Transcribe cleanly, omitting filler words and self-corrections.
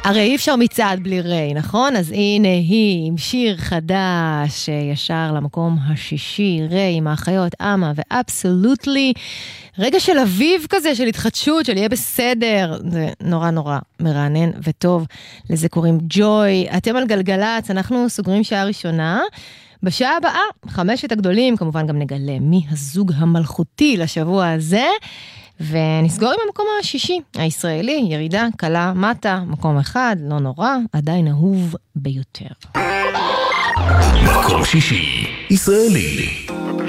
הרי אי אפשר מצעד בלי ריי, נכון? אז הנה היא עם שיר חדש, ישר למקום השישי, ריי עם האחיות אמה ואבסולוטלי, רגע של אביב כזה, של התחדשות, של יהיה בסדר, זה נורא נורא מרענן וטוב, לזה קוראים ג'וי. אתם על גלגלץ, אנחנו סוגרים שעה ראשונה, בשעה הבאה, 5 הגדולים, כמובן גם נגלה מי הזוג המלכותי לשבוע הזה, ונסגור עם המקום השישי, הישראלי, ירידה, קלה, מטה, מקום אחד, לא נורא, עדיין אהוב ביותר. מקום שישי, ישראלי.